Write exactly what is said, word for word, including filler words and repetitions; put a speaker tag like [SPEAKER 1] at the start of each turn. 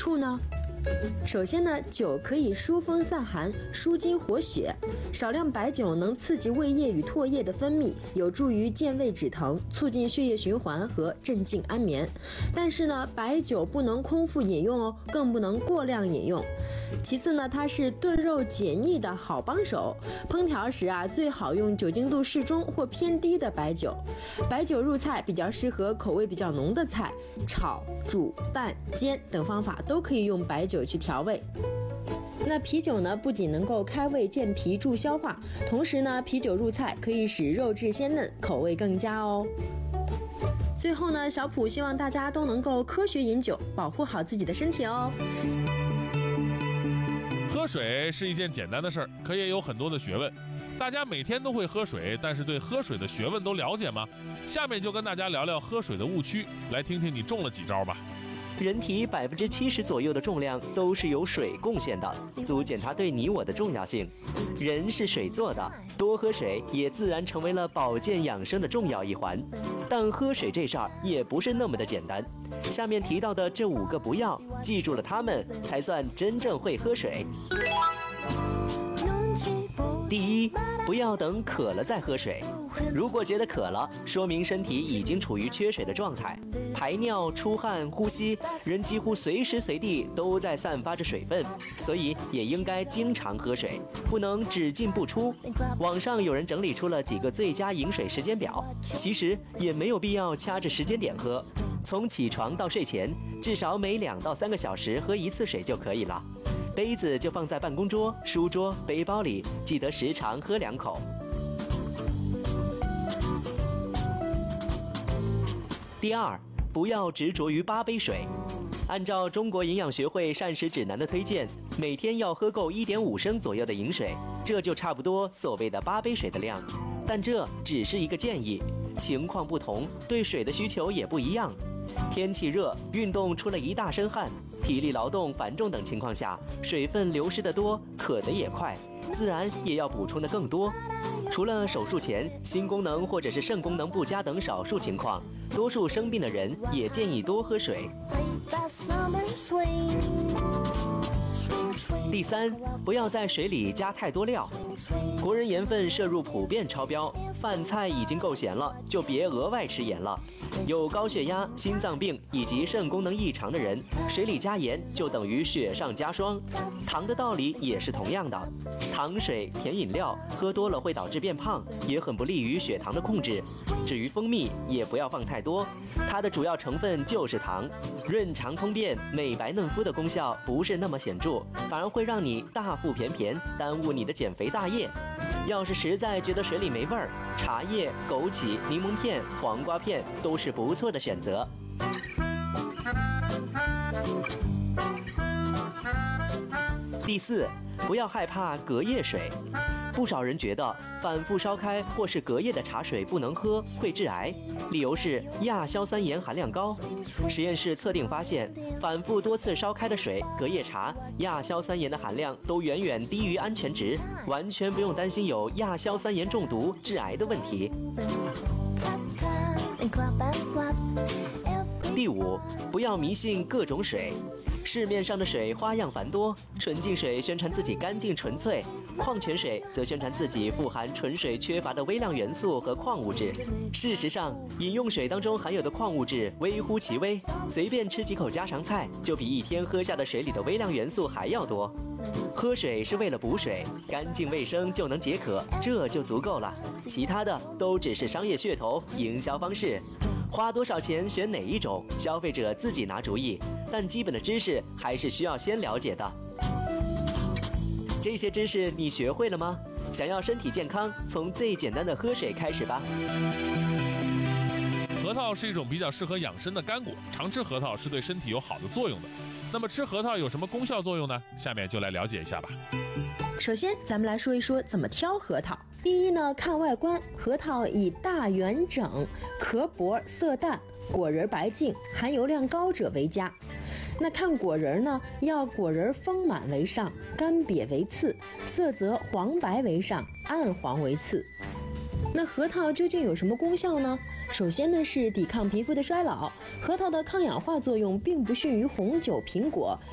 [SPEAKER 1] 处呢？首先呢，酒可以疏风散寒、舒筋活血，少量白酒能刺激胃液与唾液的分泌，有助于健胃止疼，促进血液循环和镇静安眠。但是呢，白酒不能空腹饮用哦，更不能过量饮用。其次呢，它是炖肉解腻的好帮手，烹调时啊，最好用酒精度适中或偏低的白酒。白酒入菜比较适合口味比较浓的菜，炒、煮、拌、煎等方法都可以用白酒去调味。那啤酒呢，不仅能够开胃健脾助消化，同时呢，啤酒入菜可以使肉质鲜嫩，口味更佳哦。最后呢，小普希望大家都能够科学饮酒，保护好自己的身体哦。
[SPEAKER 2] 喝水是一件简单的事儿，可也有很多的学问。大家每天都会喝水，但是对喝水的学问都了解吗？下面就跟大家聊聊喝水的误区，来听听你中了几招吧。
[SPEAKER 3] 人体百分之七十左右的重量都是由水贡献的，足见它对你我的重要性。人是水做的，多喝水也自然成为了保健养生的重要一环。但喝水这事儿也不是那么的简单。下面提到的这五个不要，记住了它们，才算真正会喝水。第一，不要等渴了再喝水。如果觉得渴了，说明身体已经处于缺水的状态，排尿、出汗、呼吸，人几乎随时随地都在散发着水分，所以也应该经常喝水，不能只进不出。网上有人整理出了几个最佳饮水时间表，其实也没有必要掐着时间点喝，从起床到睡前，至少每两到三个小时喝一次水就可以了。杯子就放在办公桌、书桌、背包里，记得时常喝两口。第二，不要执着于八杯水。按照中国营养学会膳食指南的推荐，每天要喝够 一点五升左右的饮水，这就差不多所谓的八杯水的量。但这只是一个建议，情况不同，对水的需求也不一样。天气热，运动出了一大身汗，体力劳动繁重等情况下，水分流失得多，渴得也快，自然也要补充的更多。除了手术前心功能或者是肾功能不佳等少数情况，多数生病的人也建议多喝水。第三，不要在水里加太多料。国人盐分摄入普遍超标，饭菜已经够咸了，就别额外吃盐了。有高血压、心脏病以及肾功能异常的人，水里加盐就等于雪上加霜。糖的道理也是同样的，糖水、甜饮料喝多了会导致变胖，也很不利于血糖的控制。至于蜂蜜，也不要放太多，它的主要成分就是糖，润肠通便、美白嫩肤的功效不是那么显著，反而会让你大腹便便，耽误你的减肥大业。要是实在觉得水里没味儿，茶叶、枸杞、柠檬片、黄瓜片都是不错的选择。第四，不要害怕隔夜水。不少人觉得反复烧开或是隔夜的茶水不能喝，会致癌，理由是亚硝酸盐含量高。实验室测定发现，反复多次烧开的水、隔夜茶，亚硝酸盐的含量都远远低于安全值，完全不用担心有亚硝酸盐中毒、致癌的问题。第五，不要迷信各种水。市面上的水花样繁多，纯净水宣传自己干净纯粹，矿泉水则宣传自己富含纯水缺乏的微量元素和矿物质。事实上，饮用水当中含有的矿物质微乎其微，随便吃几口家常菜，就比一天喝下的水里的微量元素还要多。喝水是为了补水，干净卫生就能解渴，这就足够了，其他的都只是商业噱头、营销方式。花多少钱选哪一种，消费者自己拿主意，但基本的知识还是需要先了解的。这些知识你学会了吗？想要身体健康，从最简单的喝水开始吧。
[SPEAKER 2] 核桃是一种比较适合养生的干果，常吃核桃是对身体有好的作用的。那么吃核桃有什么功效作用呢？下面就来了解一下吧。
[SPEAKER 1] 首先，咱们来说一说怎么挑核桃。第一呢，看外观，核桃以大圆整、壳薄、色淡、果仁白净、含油量高者为佳。那看果仁呢，要果仁丰满为上，干瘪为次，色泽黄白为上，暗黄为次。那核桃究竟有什么功效呢？首先呢是抵抗皮肤的衰老，核桃的抗氧化作用并不逊于红酒、苹果，